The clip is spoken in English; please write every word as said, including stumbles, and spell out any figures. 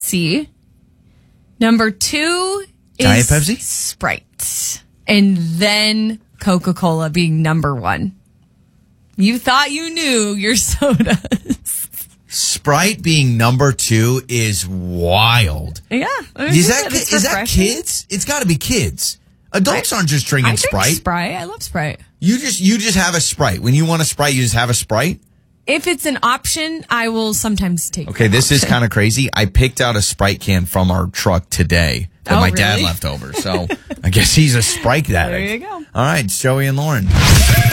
Pepsi. Number two is Diet Pepsi? Sprite. And then Coca-Cola being number one. You thought you knew your sodas. Sprite being number two is wild. Yeah. I mean, Is that it's is that refreshing. kids? It's got to be kids. Adults aren't just drinking I drink Sprite. Sprite. I love Sprite. You just you just have a Sprite. When you want a Sprite, you just have a Sprite. If it's an option, I will sometimes take Okay, that this is option. kind of crazy. I picked out a Sprite can from our truck today that Oh, my dad really? left over. So I guess he's a Sprite addict. There you go. All right, it's Joey and Lauren.